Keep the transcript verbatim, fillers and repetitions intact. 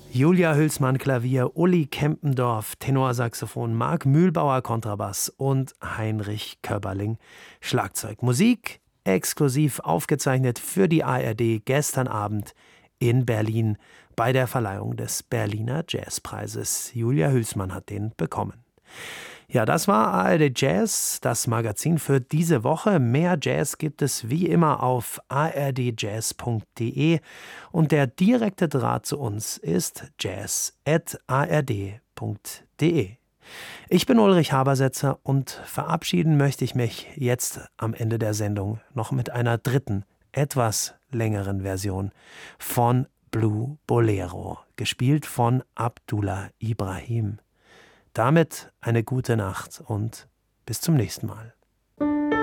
Julia Hülsmann Klavier, Uli Kempendorf Tenorsaxophon, Marc Mühlbauer Kontrabass und Heinrich Köberling Schlagzeug. Musik exklusiv aufgezeichnet für die A R D gestern Abend in Berlin bei der Verleihung des Berliner Jazzpreises. Julia Hülsmann hat den bekommen. Ja, das war A R D Jazz, das Magazin für diese Woche. Mehr Jazz gibt es wie immer auf a r d jazz punkt d e und der direkte Draht zu uns ist jazz at a r d punkt d e. Ich bin Ulrich Habersetzer und verabschieden möchte ich mich jetzt am Ende der Sendung noch mit einer dritten, etwas längeren Version von Blue Bolero, gespielt von Abdullah Ibrahim. Damit eine gute Nacht und bis zum nächsten Mal.